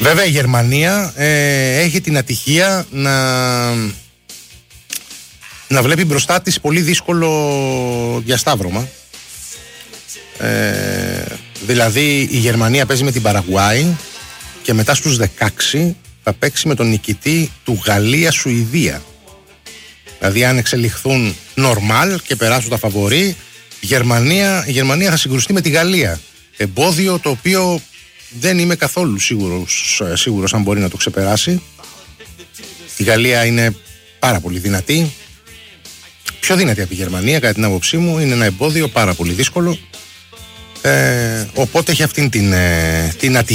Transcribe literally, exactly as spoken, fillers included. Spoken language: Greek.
Βέβαια η Γερμανία ε, έχει την ατυχία να, να βλέπει μπροστά της πολύ δύσκολο διασταύρωμα. Ε, δηλαδή η Γερμανία παίζει με την Παραγουάη και μετά στους δεκαέξι θα παίξει με τον νικητή του Γαλλία-Σουηδία. Δηλαδή αν εξελιχθούν normal και περάσουν τα φαβορί, η Γερμανία, η Γερμανία θα συγκρουστεί με τη Γαλλία. Εμπόδιο το οποίο δεν είμαι καθόλου σίγουρος, σίγουρος αν μπορεί να το ξεπεράσει. Η Γαλλία είναι πάρα πολύ δυνατή. Πιο δυνατή από τη Γερμανία κατά την άποψή μου. Είναι ένα εμπόδιο πάρα πολύ δύσκολο. Ε, οπότε έχει αυτήν την, την ατυχία.